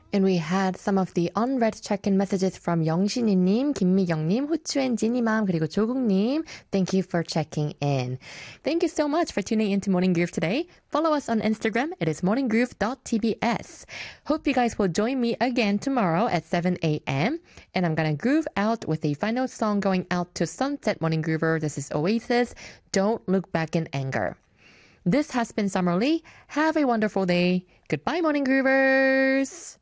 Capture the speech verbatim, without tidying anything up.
And we had some of the unread check-in messages from 영신이님, 김미경님, 후추엔 지니맘, 그리고 조국님. Thank you for checking in. Thank you so much for tuning into Morning Groove today. Follow us on Instagram. It is morning groove dot t b s. Hope you guys will join me again tomorrow at seven a.m. And I'm gonna groove out with a final song going out to Sunset Morning Groover. This is Oasis, Don't Look Back in Anger. This has been Summer Lee. Have a wonderful day. Goodbye, Morning Groovers.